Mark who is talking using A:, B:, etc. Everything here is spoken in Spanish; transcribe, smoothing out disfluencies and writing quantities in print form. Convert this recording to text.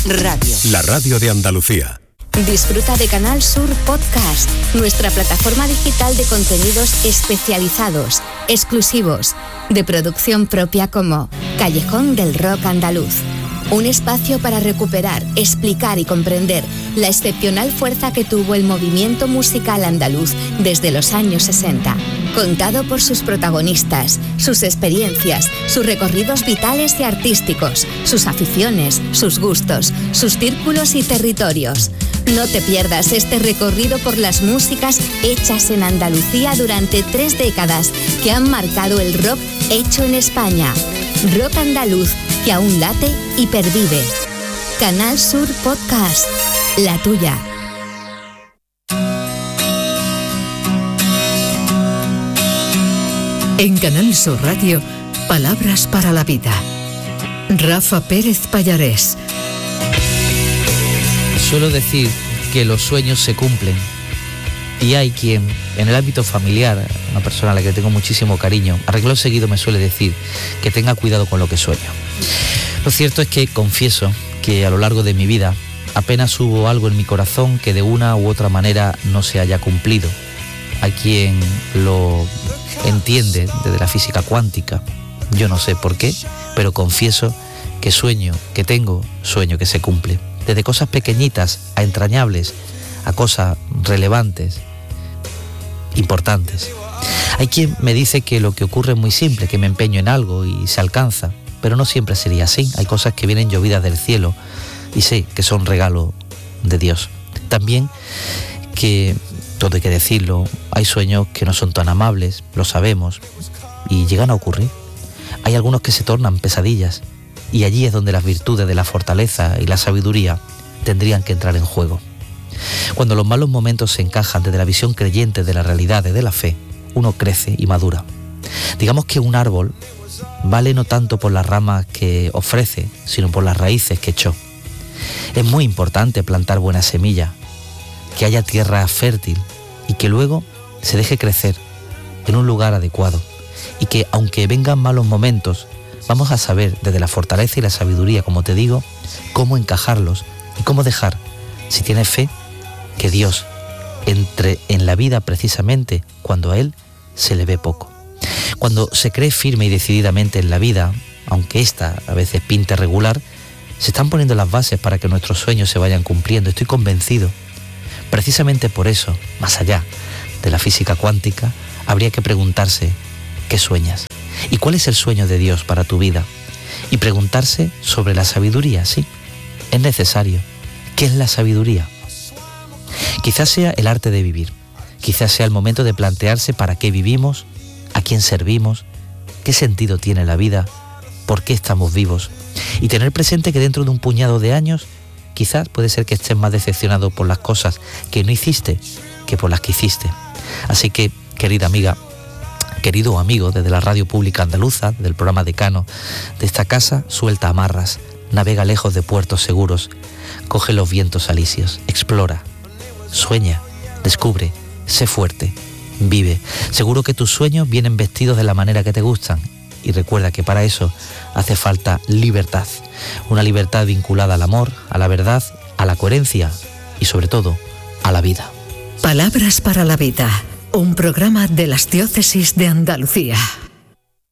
A: Radio.
B: La radio de Andalucía.
C: Disfruta de Canal Sur Podcast, nuestra plataforma digital de contenidos especializados, exclusivos, de producción propia como Callejón del Rock Andaluz. Un espacio para recuperar, explicar y comprender la excepcional fuerza que tuvo el movimiento musical andaluz desde los años 60. Contado por sus protagonistas, sus experiencias, sus recorridos vitales y artísticos, sus aficiones, sus gustos, sus círculos y territorios. No te pierdas este recorrido por las músicas hechas en Andalucía durante 3 décadas que han marcado el rock hecho en España. Rock andaluz que aún late y pervive. Canal Sur Podcast, la tuya.
D: En Canal Sur Radio, Palabras para la Vida. Rafa Pérez Pallarés.
E: Suelo decir que los sueños se cumplen y hay quien, en el ámbito familiar, una persona a la que tengo muchísimo cariño, a renglón seguido me suele decir que tenga cuidado con lo que sueño. Lo cierto es que confieso que a lo largo de mi vida apenas hubo algo en mi corazón que de una u otra manera no se haya cumplido. Hay quien lo entiende desde la física cuántica, yo no sé por qué, pero confieso que sueño que tengo, sueño que se cumple. Desde cosas pequeñitas a entrañables, a cosas relevantes, importantes. Hay quien me dice que lo que ocurre es muy simple, que me empeño en algo y se alcanza, pero no siempre sería así. Hay cosas que vienen llovidas del cielo y sé que son regalo de Dios. También que, todo hay que decirlo, hay sueños que no son tan amables, lo sabemos, y llegan a ocurrir. Hay algunos que se tornan pesadillas, y allí es donde las virtudes de la fortaleza y la sabiduría tendrían que entrar en juego. Cuando los malos momentos se encajan desde la visión creyente de la realidad, de la fe, uno crece y madura. Digamos que un árbol vale no tanto por las ramas que ofrece, sino por las raíces que echó. Es muy importante plantar buena semilla, que haya tierra fértil y que luego se deje crecer en un lugar adecuado, y que aunque vengan malos momentos, vamos a saber desde la fortaleza y la sabiduría, como te digo, cómo encajarlos y cómo dejar, si tienes fe, que Dios entre en la vida precisamente cuando a Él se le ve poco. Cuando se cree firme y decididamente en la vida, aunque ésta a veces pinte regular, se están poniendo las bases para que nuestros sueños se vayan cumpliendo. Estoy convencido. Precisamente por eso, más allá de la física cuántica, habría que preguntarse, ¿qué sueñas? ¿Y cuál es el sueño de Dios para tu vida? Y preguntarse sobre la sabiduría, sí, es necesario. ¿Qué es la sabiduría? Quizás sea el arte de vivir, quizás sea el momento de plantearse para qué vivimos, a quién servimos, qué sentido tiene la vida, por qué estamos vivos, y tener presente que dentro de un puñado de años quizás puede ser que estés más decepcionado por las cosas que no hiciste que por las que hiciste. Así que, querida amiga, querido amigo, desde la radio pública andaluza, del programa Decano de esta casa, suelta amarras, navega lejos de puertos seguros, coge los vientos alisios, explora, sueña, descubre, sé fuerte, vive. Seguro que tus sueños vienen vestidos de la manera que te gustan, y recuerda que para eso hace falta libertad, una libertad vinculada al amor, a la verdad, a la coherencia y sobre todo a la vida.
D: Palabras para la Vida, un programa de las Diócesis de Andalucía.